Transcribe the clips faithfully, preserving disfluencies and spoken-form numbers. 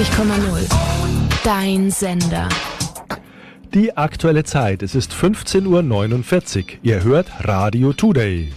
vierundachtzig Komma null. Dein Sender. Die aktuelle Zeit, es ist fünfzehn Uhr neunundvierzig. Ihr hört Radio Today.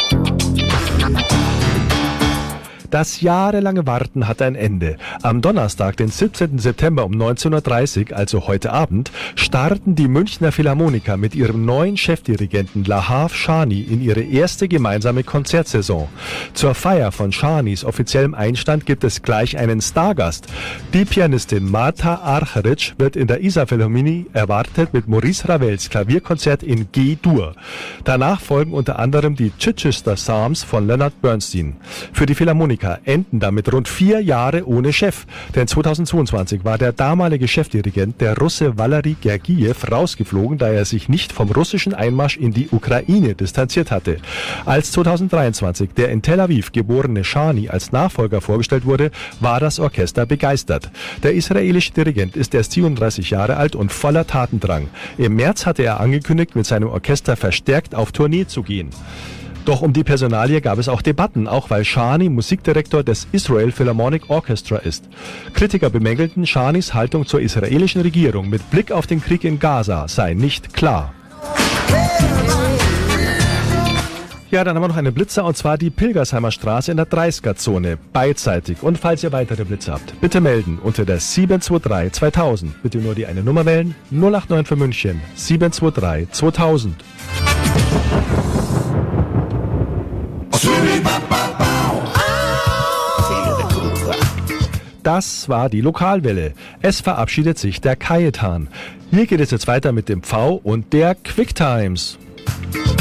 Das jahrelange Warten hat ein Ende. Am Donnerstag, den siebzehnten September um neunzehn Uhr dreißig, also heute Abend, starten die Münchner Philharmoniker mit ihrem neuen Chefdirigenten Lahav Shani in ihre erste gemeinsame Konzertsaison. Zur Feier von Shanis offiziellem Einstand gibt es gleich einen Stargast. Die Pianistin Marta Argerich wird in der Isar Philharmonie erwartet mit Maurice Ravels Klavierkonzert in G-Dur. Danach folgen unter anderem die Chichester Psalms von Leonard Bernstein. Für die Philharmoniker enden damit rund vier Jahre ohne Chef. Denn zweitausendzweiundzwanzig war der damalige Chefdirigent, der Russe Valery Gergiev, rausgeflogen, da er sich nicht vom russischen Einmarsch in die Ukraine distanziert hatte. Als zweitausenddreiundzwanzig der in Tel Aviv geborene Shani als Nachfolger vorgestellt wurde, war das Orchester begeistert. Der israelische Dirigent ist erst siebenunddreißig Jahre alt und voller Tatendrang. Im März hatte er angekündigt, mit seinem Orchester verstärkt auf Tournee zu gehen. Doch um die Personalie gab es auch Debatten, auch weil Shani Musikdirektor des Israel Philharmonic Orchestra ist. Kritiker bemängelten, Shanis Haltung zur israelischen Regierung mit Blick auf den Krieg in Gaza sei nicht klar. Ja, dann haben wir noch eine Blitzer, und zwar die Pilgersheimer Straße in der dreißiger-Zone, beidseitig. Und falls ihr weitere Blitze habt, bitte melden unter der sieben zwei drei zweitausend. Bitte nur die eine Nummer wählen, null acht neun für München, sieben zwei drei zweitausend. Das war die Lokalwelle. Es verabschiedet sich der Kajetan. Hier geht es jetzt weiter mit dem Pfau und der Quick Times.